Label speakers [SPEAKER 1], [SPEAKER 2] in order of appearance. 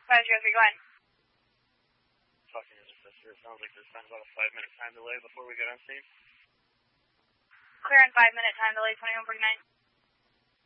[SPEAKER 1] 503, go ahead.
[SPEAKER 2] Talking to the sister, it sounds like there's about a 5-minute time delay before we get on scene.
[SPEAKER 1] Clear in 5-minute time delay, 2149.